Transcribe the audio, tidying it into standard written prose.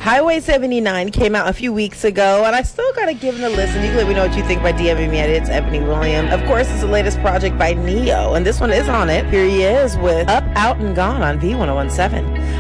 Highway 79 came out a few weeks ago, and I still gotta give it a listen. You can let me know what you think by DMing me at It's Ebony Williams. Of course, it's the latest project by Neo, and this one is on it. Here he is with Up, Out, and Gone on V1017.